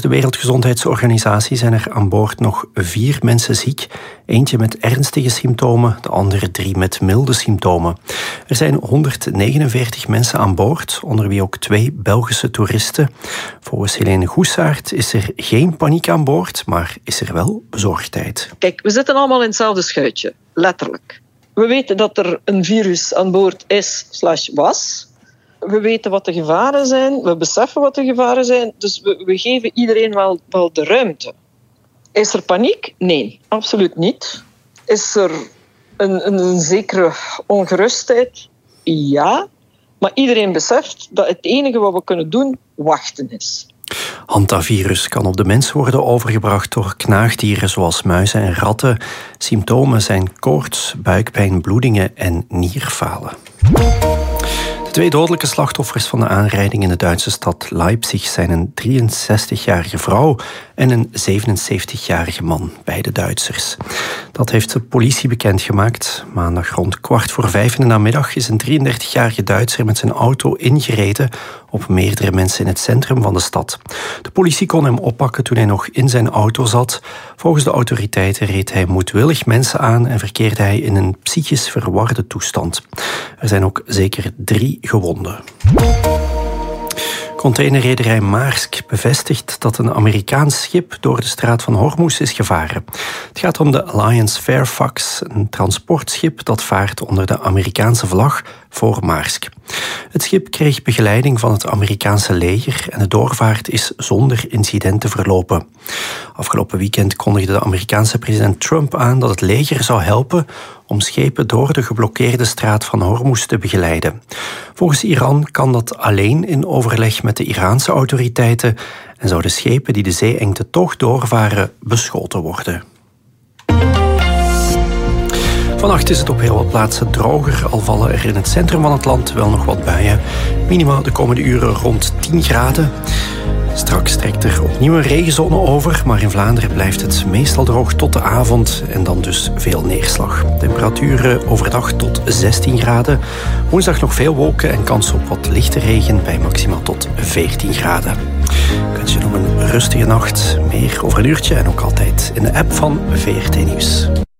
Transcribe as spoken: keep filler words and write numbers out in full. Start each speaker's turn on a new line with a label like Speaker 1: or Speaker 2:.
Speaker 1: de Wereldgezondheidsorganisatie zijn er aan boord nog vier mensen ziek. Eentje met ernstige symptomen, de andere drie met milde symptomen. Er zijn honderdnegenenveertig mensen aan boord, onder wie ook twee Belgische toeristen. Volgens Helene Goesaert is er geen paniek aan boord, maar is er wel bezorgdheid.
Speaker 2: Kijk, we zitten allemaal in hetzelfde schuitje, letterlijk. We weten dat er een virus aan boord is slash was. We weten wat de gevaren zijn, we beseffen wat de gevaren zijn, dus we, we geven iedereen wel, wel de ruimte. Is er paniek? Nee, absoluut niet. Is er een, een, een zekere ongerustheid? Ja, maar iedereen beseft dat het enige wat we kunnen doen, wachten is.
Speaker 1: Hantavirus kan op de mens worden overgebracht door knaagdieren zoals muizen en ratten. Symptomen zijn koorts, buikpijn, bloedingen en nierfalen. De twee dodelijke slachtoffers van de aanrijding in de Duitse stad Leipzig zijn een drieënzestigjarige vrouw en een zevenenzeventigjarige man, beide Duitsers. Dat heeft de politie bekendgemaakt. Maandag rond kwart voor vijf in de namiddag is een drieëndertigjarige Duitser met zijn auto ingereden op meerdere mensen in het centrum van de stad. De politie kon hem oppakken toen hij nog in zijn auto zat. Volgens de autoriteiten reed hij moedwillig mensen aan en verkeerde hij in een psychisch verwarde toestand. Er zijn ook zeker drie gewonden. Containerrederij Maersk bevestigt dat een Amerikaans schip door de straat van Hormuz is gevaren. Het gaat om de Alliance Fairfax, een transportschip dat vaart onder de Amerikaanse vlag voor Maersk. Het schip kreeg begeleiding van het Amerikaanse leger en de doorvaart is zonder incidenten verlopen. Afgelopen weekend kondigde de Amerikaanse president Trump aan dat het leger zou helpen om schepen door de geblokkeerde straat van Hormuz te begeleiden. Volgens Iran kan dat alleen in overleg met de Iraanse autoriteiten en zouden schepen die de zeeengte toch doorvaren beschoten worden. Vannacht is het op heel wat plaatsen droger, al vallen er in het centrum van het land wel nog wat buien. Minima de komende uren rond tien graden. Straks trekt er opnieuw een regenzone over, maar in Vlaanderen blijft het meestal droog tot de avond en dan dus veel neerslag. Temperaturen overdag tot zestien graden. Woensdag nog veel wolken en kans op wat lichte regen bij maximaal tot veertien graden. Ik wens je nog een rustige nacht. Meer over een uurtje en ook altijd in de app van V R T Nieuws.